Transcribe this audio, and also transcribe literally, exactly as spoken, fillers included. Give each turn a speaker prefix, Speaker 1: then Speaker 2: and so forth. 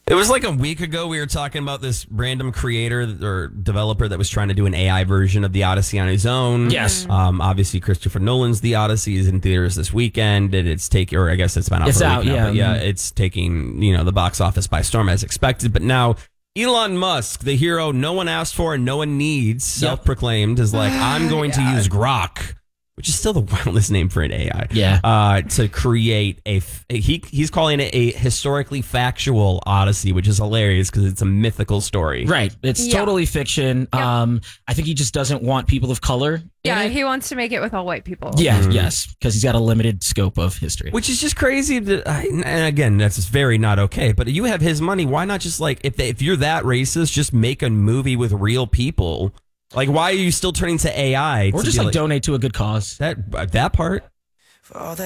Speaker 1: It was like a week ago we were talking about this random creator or developer that was trying to do an A I version of The Odyssey on his own.
Speaker 2: Yes.
Speaker 1: Um, obviously, Christopher Nolan's The Odyssey is in theaters this weekend, and it's taking, or I guess it's been out
Speaker 2: It's
Speaker 1: for a
Speaker 2: out,
Speaker 1: week now,
Speaker 2: yeah.
Speaker 1: but yeah, it's taking, you know, the box office by storm as expected. But now Elon Musk, the hero no one asked for and no one needs, self-proclaimed, is like, I'm going to use Grok, which is still the wildest name for an A I.
Speaker 2: Yeah.
Speaker 1: Uh, to create a, he he's calling it a historically factual Odyssey, which is hilarious because it's a mythical story.
Speaker 2: Right. It's
Speaker 3: Yeah.
Speaker 2: totally fiction.
Speaker 3: Yep.
Speaker 2: Um, I think he just doesn't want people of color in
Speaker 3: Yeah,
Speaker 2: it.
Speaker 3: he wants to make it with all white people.
Speaker 2: Yeah,
Speaker 1: Mm.
Speaker 2: yes, because he's got a limited scope of history.
Speaker 1: Which is just crazy. To, and again, that's just very not okay. But you have his money. Why not just like, if they, if you're that racist, just make a movie with real people? Like, why are you still turning to A I?
Speaker 2: Or
Speaker 1: to
Speaker 2: just
Speaker 1: be
Speaker 2: like donate to a good cause.
Speaker 1: that that part.
Speaker 4: For all that